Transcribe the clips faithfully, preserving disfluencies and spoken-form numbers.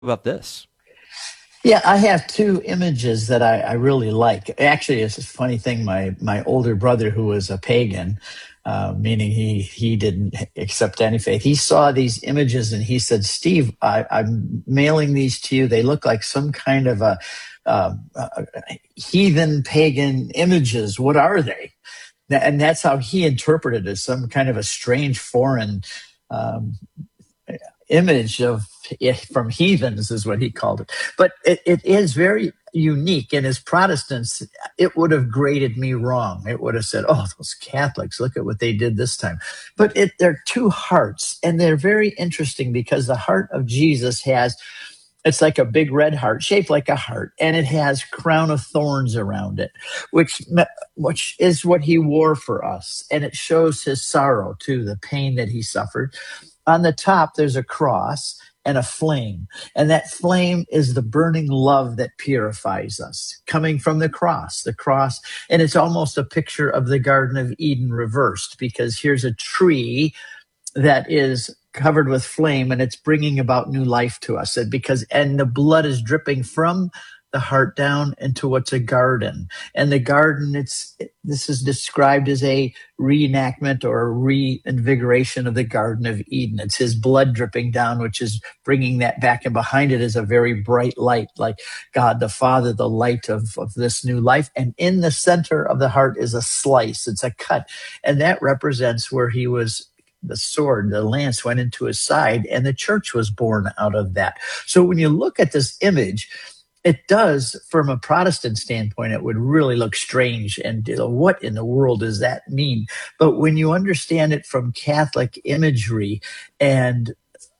about this? Yeah, I have two images that I, I really like. Actually, it's a funny thing. My my older brother, who was a pagan, uh, meaning he he didn't accept any faith, he saw these images and he said, "Steve, I, I'm mailing these to you. They look like some kind of a, uh, uh heathen pagan images. What are they?" And that's how he interpreted it, as some kind of a strange foreign um, image of from heathens is what he called it. But it, it is very unique. And as Protestants, it would have graded me wrong. It would have said, "Oh, those Catholics, look at what they did this time." But it, they're two hearts, and they're very interesting because the heart of Jesus has, it's like a big red heart shaped like a heart, and it has crown of thorns around it, which which is what he wore for us, and it shows his sorrow too, the pain that he suffered. On the top, there's a cross and a flame. And that flame is the burning love that purifies us, coming from the cross, the cross. And it's almost a picture of the Garden of Eden reversed, because here's a tree that is covered with flame and it's bringing about new life to us. And because, and the blood is dripping from the heart down into what's a garden. And the garden, it's, this is described as a reenactment or a reinvigoration of the Garden of Eden. It's his blood dripping down, which is bringing that back. And behind it is a very bright light, like God the Father, the light of, of this new life. And in the center of the heart is a slice. It's a cut. And that represents where he was, the sword, the lance went into his side, and the church was born out of that. So when you look at this image, it does, from a Protestant standpoint, it would really look strange. And you know, what in the world does that mean? But when you understand it from Catholic imagery and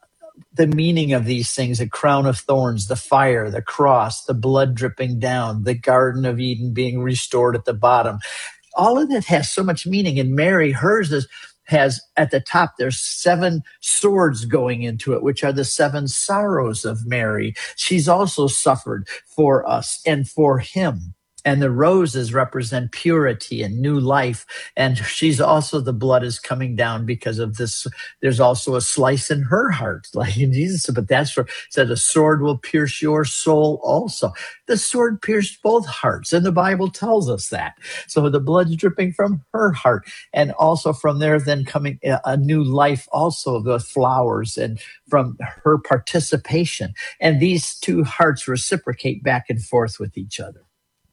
the meaning of these things, the crown of thorns, the fire, the cross, the blood dripping down, the Garden of Eden being restored at the bottom, all of that has so much meaning. And Mary, hers is, has at the top, there's seven swords going into it, which are the seven sorrows of Mary. She's also suffered for us and for him. And the roses represent purity and new life. And she's also, the blood is coming down because of this. There's also a slice in her heart, like in Jesus. But that's for, said, a sword will pierce your soul also. The sword pierced both hearts, and the Bible tells us that. So the blood's dripping from her heart. And also from there, then coming a new life, also the flowers, and from her participation. And these two hearts reciprocate back and forth with each other.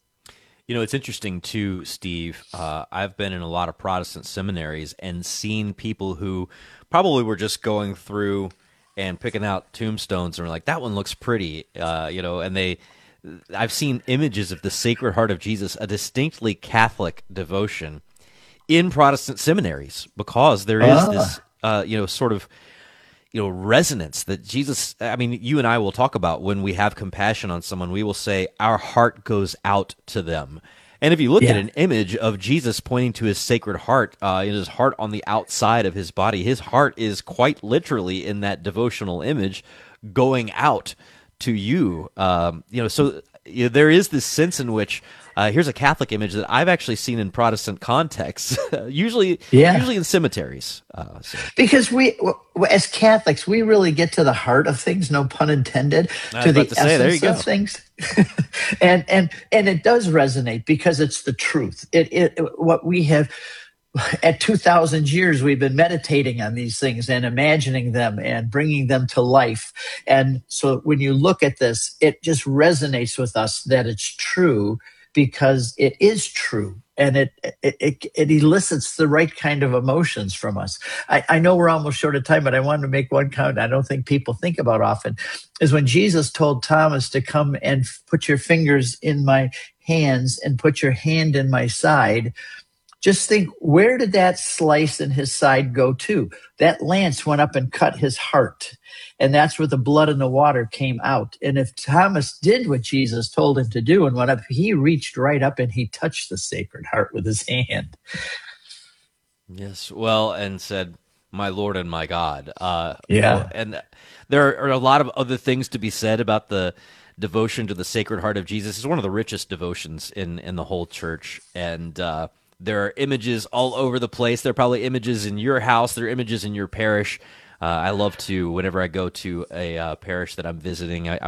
You know, it's interesting too, Steve. Uh, I've been in a lot of Protestant seminaries and seen people who probably were just going through and picking out tombstones and were like, "That one looks pretty," uh, you know. And they, I've seen images of the Sacred Heart of Jesus, a distinctly Catholic devotion, in Protestant seminaries, because there is Ah. this, uh, you know, sort of, you know, resonance that Jesus, I mean, you and I will talk about when we have compassion on someone, we will say our heart goes out to them. And if you look Yeah. at an image of Jesus pointing to his Sacred Heart, uh, in his heart on the outside of his body, his heart is quite literally in that devotional image going out to you. Um, you know, so you know, there is this sense in which uh, here's a Catholic image that I've actually seen in Protestant contexts, usually, Yeah. usually in cemeteries. Uh, so. Because we, w- as Catholics, we really get to the heart of things, no pun intended, I was to the about to say, there you essence go. of things. and and and it does resonate because it's the truth. It, it what we have at two thousand years, we've been meditating on these things and imagining them and bringing them to life. And so when you look at this, it just resonates with us that it's true, because it is true, and it it, it, it elicits the right kind of emotions from us. I, I know we're almost short of time, but I wanted to make one comment I don't think people think about often, is when Jesus told Thomas to come and put your fingers in my hands and put your hand in my side. Just think, where did that slice in his side go to? That lance went up and cut his heart. And that's where the blood and the water came out. And if Thomas did what Jesus told him to do and went up, he reached right up and he touched the Sacred Heart with his hand. Yes, well, and said, "My Lord and my God." Uh, you know, Yeah. and there are a lot of other things to be said about the devotion to the Sacred Heart of Jesus. It's one of the richest devotions in in the whole church, and uh, there are images all over the place. There are probably images in your house. There are images in your parish. Uh, I love to whenever I go to a uh, parish that I'm visiting. I,